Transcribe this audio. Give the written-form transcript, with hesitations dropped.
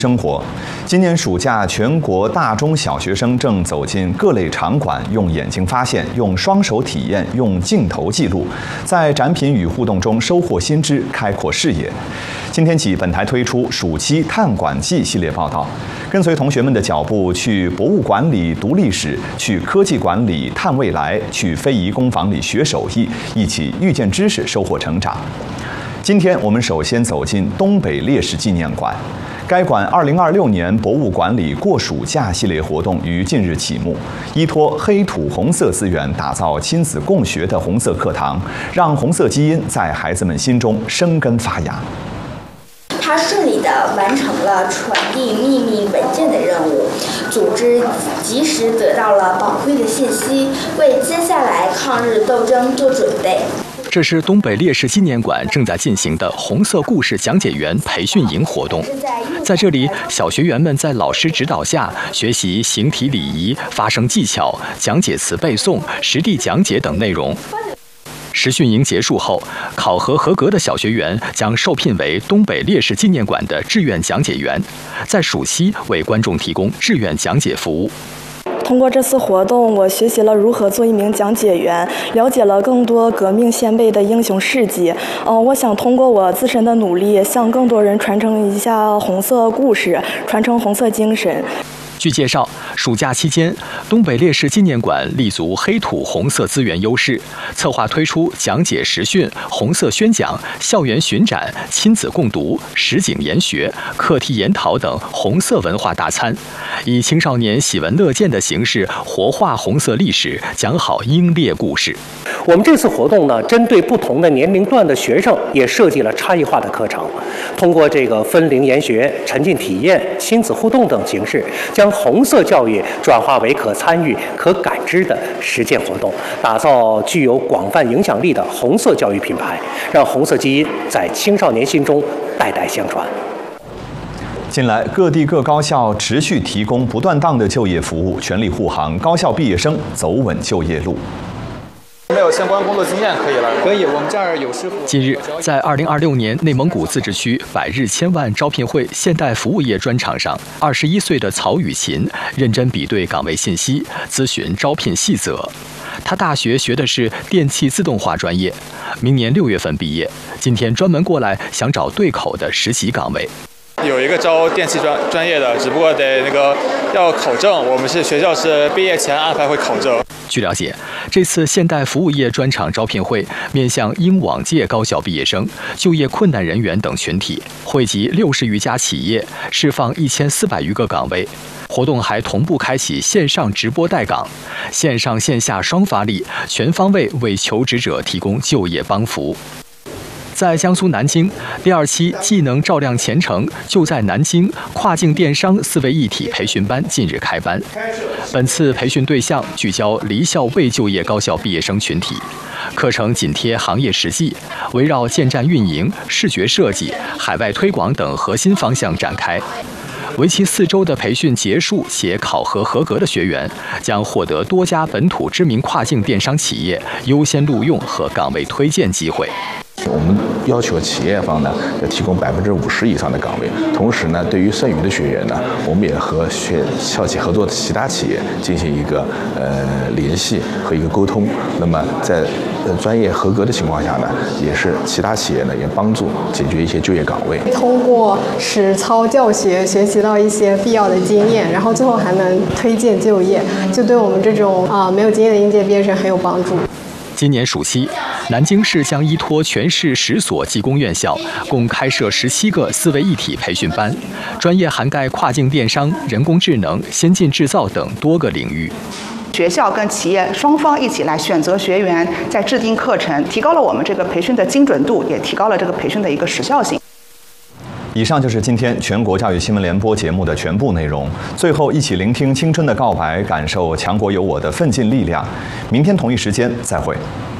生活，今年暑假，全国大中小学生正走进各类场馆，用眼睛发现，用双手体验，用镜头记录，在展品与互动中收获新知，开阔视野。今天起，本台推出暑期探馆记系列报道，跟随同学们的脚步，去博物馆里读历史，去科技馆里探未来，去非遗工坊里学手艺，一起遇见知识，收获成长。今天我们首先走进东北烈士纪念馆。该馆2026年博物馆里过暑假系列活动于近日启幕，依托黑土红色资源，打造亲子共学的红色课堂，让红色基因在孩子们心中生根发芽。 他顺利地完成了传递秘密文件的任务，组织及时得到了宝贵的信息，为接下来抗日斗争做准备。 这是东北烈士纪念馆正在进行的红色故事讲解员培训营活动。在这里，小学员们在老师指导下学习形体礼仪、发声技巧、讲解词背诵、实地讲解等内容。实训营结束后，考核合格的小学员将受聘为东北烈士纪念馆的志愿讲解员，在暑期为观众提供志愿讲解服务。 通过这次活动，我学习了如何做一名讲解员，了解了更多革命先辈的英雄事迹。我想通过我自身的努力，向更多人传承一下红色故事，传承红色精神。 据介绍，暑假期间，东北烈士纪念馆立足黑土红色资源优势，策划推出讲解实训、红色宣讲、校园巡展、亲子共读、实景研学、课题研讨等红色文化大餐，以青少年喜闻乐见的形式活化红色历史，讲好英烈故事。 我们这次活动呢，针对不同的年龄段的学生，也设计了差异化的课程，通过这个分龄研学、沉浸体验、亲子互动等形式，将红色教育转化为可参与、可感知的实践活动，打造具有广泛影响力的红色教育品牌，让红色基因在青少年心中代代相传。 近来，各地各高校持续提供不断档的就业服务，全力护航高校毕业生走稳就业路。 没有相关工作经验可以来，可以，我们这儿有师傅。 近日，在2026年内蒙古自治区百日千万招聘会现代服务业专场上，21岁的曹雨琴认真比对岗位信息，咨询招聘细则。他大学学的是电气自动化专业，明年6月份毕业，今天专门过来想找对口的实习岗位。 有一个招电气专业的，只不过得要考证，我们学校是毕业前安排会考证。 据了解，这次现代服务业专场招聘会面向英往届高校毕业生、就业困难人员等群体，汇集60余家企业，释放1400余个岗位。活动还同步开启线上直播带岗，线上线下双发力，全方位为求职者提供就业帮扶。在江苏南京，第2期技能照亮前程就在南京跨境电商4位一体培训班近日开班。本次培训对象聚焦离校未就业高校毕业生群体，课程紧贴行业实际，围绕建站运营、视觉设计、海外推广等核心方向展开。为期4周的培训结束且考核合格的学员，将获得多家本土知名跨境电商企业优先录用和岗位推荐机会。 我们要求企业方呢要提供50%以上的岗位，同时呢，对于剩余的学员呢，我们也和校企合作的其他企业进行一个联系和一个沟通。那么在专业合格的情况下呢，也是其他企业呢也帮助解决一些就业岗位。 通过实操教学学习到一些必要的经验，然后最后还能推荐就业，就对我们这种没有经验的应届毕业生很有帮助。 今年暑期，南京市将依托全市10所技工院校，共开设17个4位一体培训班，专业涵盖跨境电商、人工智能、先进制造等多个领域。 学校跟企业双方一起来选择学员，在制定课程，提高了我们这个培训的精准度，也提高了这个培训的一个时效性。 以上就是今天全国教育新闻联播节目的全部内容。最后，一起聆听青春的告白，感受强国有我的奋进力量。明天同一时间再会。